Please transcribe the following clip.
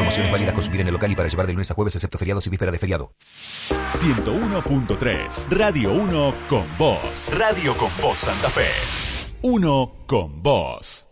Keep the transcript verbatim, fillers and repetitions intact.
Promociones válidas consumir en el local y para llevar de lunes a jueves, excepto feriados y víspera de feriado. ciento uno punto tres, Radio uno con vos. Radio con vos Santa Fe. Uno con vos.